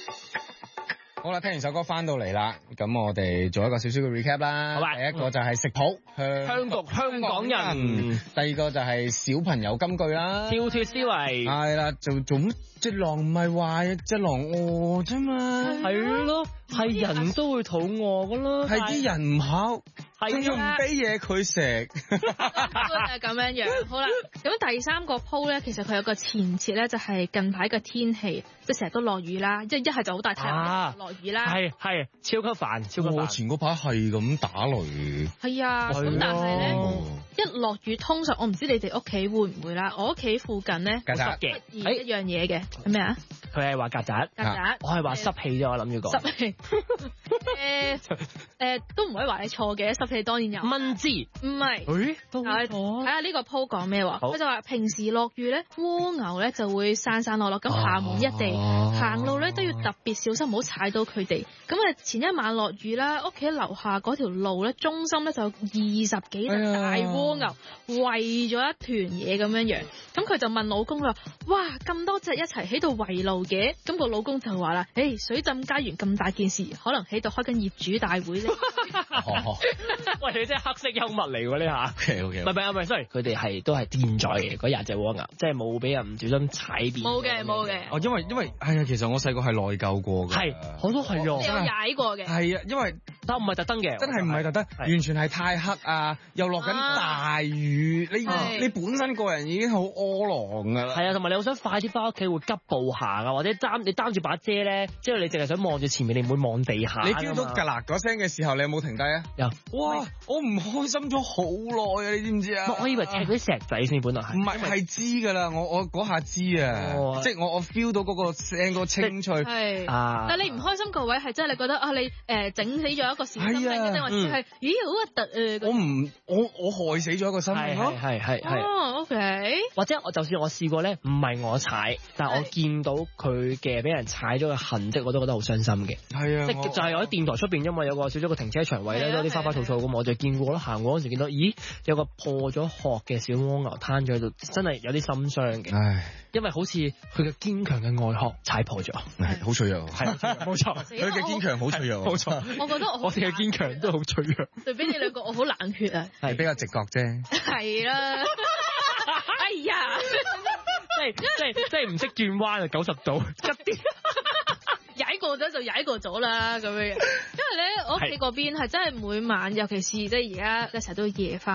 好啦，聽完首歌翻到嚟啦，咁我哋做一個少少嘅 recap 啦。 好啊， 第一個就係食譜， 香焗香港人。 第二個就係小朋友金句啦， 跳脫思維。 係啦，做乜隻狼唔係壞，隻狼餓啫嘛。 係咯，係人都會肚餓噶啦。 係啲人唔好。佢仲唔俾嘢佢食， 就係咁樣樣。好啦，咁第三個鋪咧，其實佢有個前設咧，就係近排嘅天氣，即係成日都落雨啦，即係一係就好大太陽，落雨啦。 係超級煩，超級煩。 我前嗰排係咁打雷。 係啊，咁但係咧，一落雨通常我唔知你哋屋企會唔會啦，我屋企附近咧曱甴嘅一樣嘢嘅係咩啊？ 佢係話曱甴，我係話濕氣啫，我諗住講濕氣。都唔可以話你錯嘅，濕氣當然有。蚊滋唔係，睇下呢個鋪講咩喎？佢就話平時落雨咧，蝸牛咧就會散散落，咁下滿一地，行路咧都要特別小心，唔好踩到佢哋。咁啊前一晚落雨啦，屋企樓下嗰條路咧，中心咧就有20幾隻大蝸牛圍咗一團嘢咁樣樣。咁佢就問老公啦：哇，咁多隻一齊喺度圍路嘅？咁個老公就話啦：水浸家園咁大件事，可能喺度開緊業主大會咧。 喂，你真係黑色幽默嚟喎呢下。 OK， 唔係，sorry，佢哋都係癲咗嘅嗰廿隻蝸牛，即係冇俾人唔小心踩扁。 冇嘅。 哦，因為係啊，其實我細個係內疚過嘅。 係，我都係啊。 你有踩過嘅。 係啊，因為但唔係特登嘅， 真係唔係特登，完全係太黑啊，又落緊大雨，你本身個人已經好柯狼㗎啦。 係啊，同埋你好想快啲翻屋企會急步行啊，或者你擔住把遮咧，即係你淨係想望住前面，你唔會望地下。 你 feel 到㗎啦嗰聲嘅時候，你有冇停低啊？ 有。 哇！我唔開心咗好耐啊！你知唔知啊？ 我以為踢嗰啲石仔先，本來係。 唔係知㗎啦，我嗰下知啊，即係我 feel 到嗰個聲個清脆。 係。但係你唔開心個位係真係你覺得啊，你整死咗一個小生命嘅啫，或者係咦好核突我害死咗一個生命咯。 係。 哦 ，OK。 或者就算我試過咧，唔係我踩，但係我見到佢嘅俾人踩咗嘅痕跡，我都覺得好傷心嘅。 係啊， 即就係我喺電台出邊，因為有個少咗個停車場位咧，有啲花花草草咁，我就見過咯。行過嗰時見到，咦，有個破咗殼嘅小蝸牛攤咗喺度，真係有啲心傷嘅。 唉， 因為好似佢嘅堅強嘅外殼踩破咗， 好脆弱，係冇錯， 佢嘅堅強好脆弱， 冇錯。 我覺得我哋嘅堅強都好脆弱。 對比你兩個，我好冷血啊， 係比較直覺啫。 係啦，哎呀， 即係唔識轉彎啊，90度急啲。 踩過咗就踩過咗啦，咁樣。因為咧，我屋企嗰邊係真係每晚，尤其是即係而家成日都夜翻。